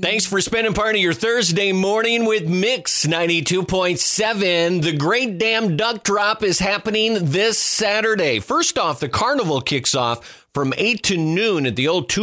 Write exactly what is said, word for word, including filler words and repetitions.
Thanks for spending part of your Thursday morning with Mix ninety-two point seven. The Great Dam Duck Drop is happening this Saturday. First off, the carnival kicks off from eight to noon at the old two